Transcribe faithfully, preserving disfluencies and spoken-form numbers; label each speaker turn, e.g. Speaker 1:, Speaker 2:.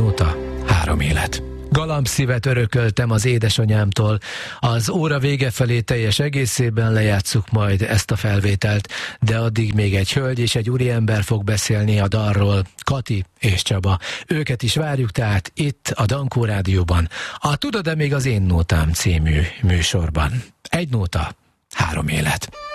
Speaker 1: nóta, három élet. Galambszívet örököltem az édesanyámtól. Az óra vége felé teljes egészében lejátsszuk majd ezt a felvételt, de addig még egy hölgy és egy úriember fog beszélni a dalról, Kati és Csaba. Őket is várjuk tehát itt a Dankó Rádióban, a Tudod-e még az én nótám című műsorban. Egy nóta, három élet.